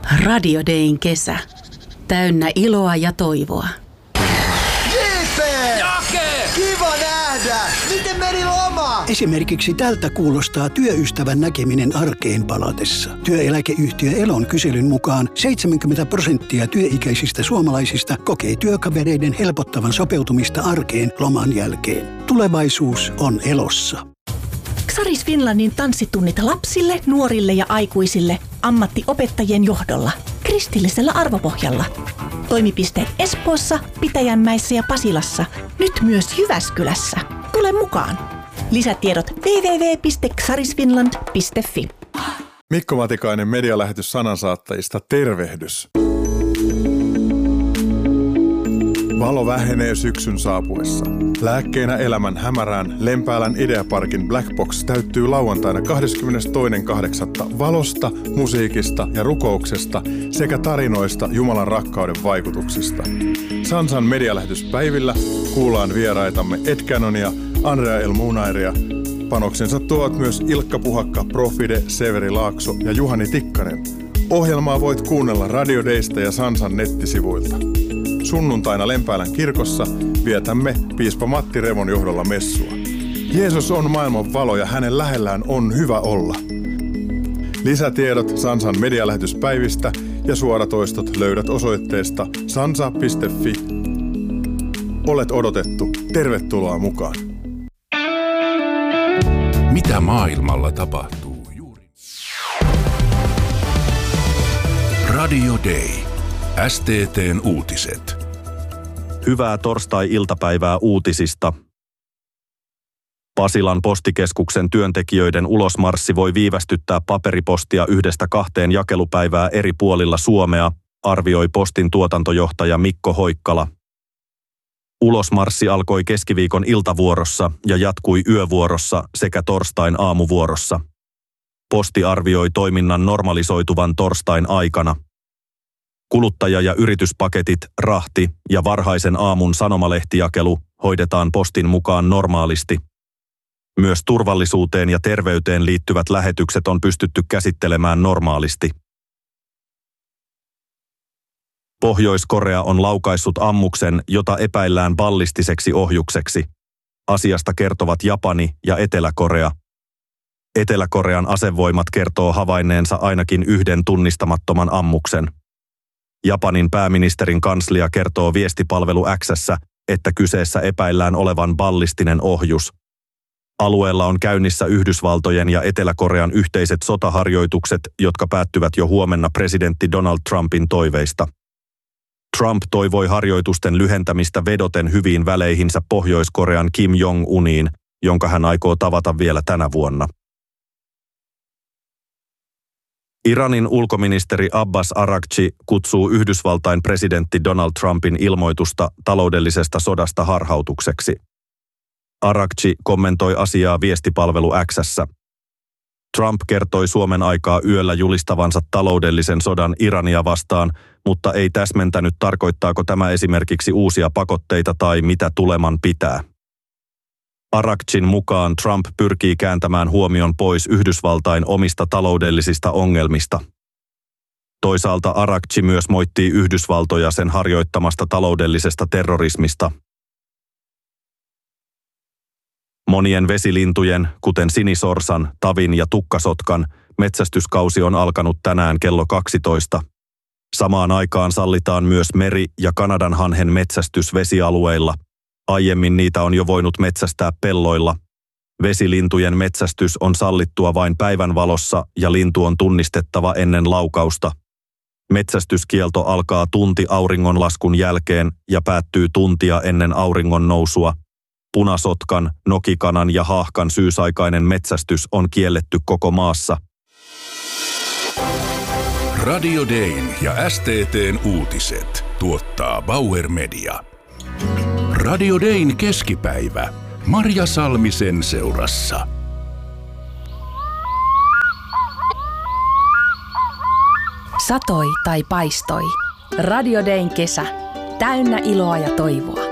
Radio Dayn kesä. Täynnä iloa ja toivoa. Jeepe! Jake! Kiva nähdä! Miten meni loma? Esimerkiksi tältä kuulostaa työystävän näkeminen arkeen palatessa. Työeläkeyhtiö Elon kyselyn mukaan 70% työikäisistä suomalaisista kokee työkavereiden helpottavan sopeutumista arkeen loman jälkeen. Tulevaisuus on Elossa. Xaris Finlandin tanssitunnit lapsille, nuorille ja aikuisille ammattiopettajien johdolla, kristillisellä arvopohjalla. Toimipisteet Espoossa, Pitäjänmäessä ja Pasilassa, nyt myös Jyväskylässä. Tule mukaan! Lisätiedot www.xarisfinland.fi. Mikko Matikainen medialähetys sanansaattajista, tervehdys. Valo vähenee syksyn saapuessa. Lääkkeenä elämän hämärään Lempäälän Ideaparkin Black Box täyttyy lauantaina 22.8. valosta, musiikista ja rukouksesta sekä tarinoista Jumalan rakkauden vaikutuksista. Sansan medialähetyspäivillä kuullaan vieraitamme Ed Cannonia, Andrea El Munairia. Panoksensa tuovat myös Ilkka Puhakka, Profide, Severi Laakso ja Juhani Tikkanen. Ohjelmaa voit kuunnella Radio Daysta ja Sansan nettisivuilta. Sunnuntaina Lempäälän kirkossa vietämme piispa Matti Revon johdolla messua. Jeesus on maailman valo ja hänen lähellään on hyvä olla. Lisätiedot Sansan medialähetyspäivistä ja suoratoistot löydät osoitteesta sansa.fi. Olet odotettu. Tervetuloa mukaan. Mitä maailmalla tapahtuu juuri? Radio Day. STT:n uutiset. Hyvää torstai-iltapäivää uutisista. Pasilan postikeskuksen työntekijöiden ulosmarssi voi viivästyttää paperipostia 1-2 jakelupäivää eri puolilla Suomea, arvioi Postin tuotantojohtaja Mikko Hoikkala. Ulosmarssi alkoi keskiviikon iltavuorossa ja jatkui yövuorossa sekä torstain aamuvuorossa. Posti arvioi toiminnan normalisoituvan torstain aikana. Kuluttaja- ja yrityspaketit, rahti ja varhaisen aamun sanomalehtijakelu hoidetaan Postin mukaan normaalisti. Myös turvallisuuteen ja terveyteen liittyvät lähetykset on pystytty käsittelemään normaalisti. Pohjois-Korea on laukaissut ammuksen, jota epäillään ballistiseksi ohjukseksi. Asiasta kertovat Japani ja Etelä-Korea. Etelä-Korean asevoimat kertoo havainneensa ainakin yhden tunnistamattoman ammuksen. Japanin pääministerin kanslia kertoo viestipalvelu X:ssä, että kyseessä epäillään olevan ballistinen ohjus. Alueella on käynnissä Yhdysvaltojen ja Etelä-Korean yhteiset sotaharjoitukset, jotka päättyvät jo huomenna presidentti Donald Trumpin toiveista. Trump toivoi harjoitusten lyhentämistä vedoten hyviin väleihinsä Pohjois-Korean Kim Jong-uniin, jonka hän aikoo tavata vielä tänä vuonna. Iranin ulkoministeri Abbas Araghchi kutsuu Yhdysvaltain presidentti Donald Trumpin ilmoitusta taloudellisesta sodasta harhautukseksi. Araghchi kommentoi asiaa viestipalvelu X:ssä. Trump kertoi Suomen aikaa yöllä julistavansa taloudellisen sodan Irania vastaan, mutta ei täsmentänyt, tarkoittaako tämä esimerkiksi uusia pakotteita tai mitä tuleman pitää. Araghchin mukaan Trump pyrkii kääntämään huomion pois Yhdysvaltain omista taloudellisista ongelmista. Toisaalta Araghchi myös moittii Yhdysvaltoja sen harjoittamasta taloudellisesta terrorismista. Monien vesilintujen, kuten sinisorsan, tavin ja tukkasotkan, metsästyskausi on alkanut tänään kello 12. Samaan aikaan sallitaan myös meri- ja kanadanhanhen metsästys vesialueilla. Aiemmin niitä on jo voinut metsästää pelloilla. Vesilintujen metsästys on sallittua vain päivänvalossa ja lintu on tunnistettava ennen laukausta. Metsästyskielto alkaa tunti auringonlaskun jälkeen ja päättyy tuntia ennen auringon nousua. Punasotkan, nokikanan ja haahkan syysaikainen metsästys on kielletty koko maassa. Radio Dayn ja STT:n uutiset tuottaa Bauer Media. Radio Dayn keskipäivä. Marja Salmisen seurassa. Satoi tai paistoi. Radio Dayn kesä. Täynnä iloa ja toivoa.